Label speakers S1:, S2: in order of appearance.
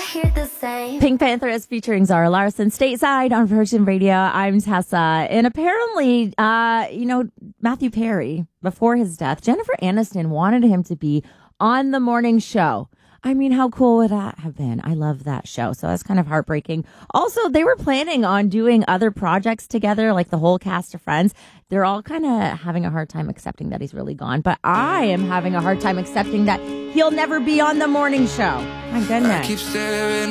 S1: hear the same.
S2: Pink Panther is featuring Zara Larsson stateside on Virgin Radio. I'm Tessa. And apparently, Matthew Perry, before his death, Jennifer Aniston wanted him to be on the morning show. I mean, how cool would that have been? I love that show. So that's kind of heartbreaking. Also, they were planning on doing other projects together, like the whole cast of Friends. They're all kind of having a hard time accepting that he's really gone. But I am having a hard time accepting that he'll never be on the morning show. My goodness.